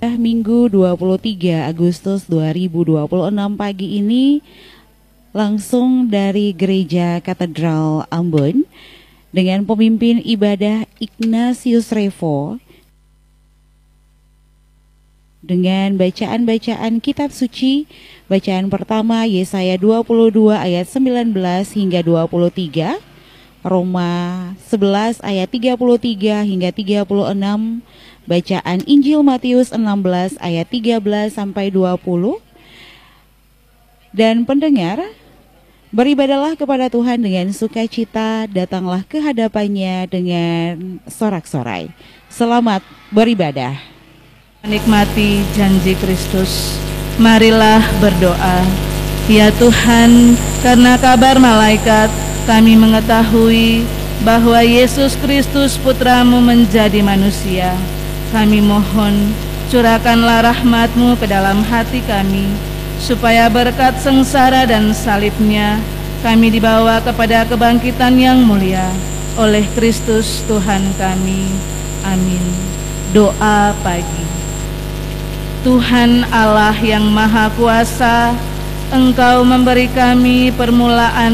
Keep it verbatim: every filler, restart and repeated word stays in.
Minggu dua puluh tiga Agustus dua ribu dua puluh enam pagi ini langsung dari Gereja Katedral Ambon dengan pemimpin ibadah Ignatius Revo dengan bacaan-bacaan kitab suci. Bacaan pertama Yesaya dua puluh dua ayat sembilan belas hingga dua puluh tiga, Roma sebelas ayat tiga puluh tiga hingga tiga puluh enam, bacaan Injil Matius enam belas ayat tiga belas sampai dua puluh. Dan pendengar, beribadalah kepada Tuhan dengan sukacita, datanglah ke hadapannya dengan sorak-sorai. Selamat beribadah. Menikmati janji Kristus, marilah berdoa. Ya Tuhan, karena kabar malaikat kami mengetahui bahwa Yesus Kristus Putra-Mu menjadi manusia. Kami mohon, curahkanlah rahmat-Mu ke dalam hati kami, supaya berkat sengsara dan salib-Nya, kami dibawa kepada kebangkitan yang mulia oleh Kristus Tuhan kami. Amin. Doa pagi. Tuhan Allah yang Maha Kuasa, Engkau memberi kami permulaan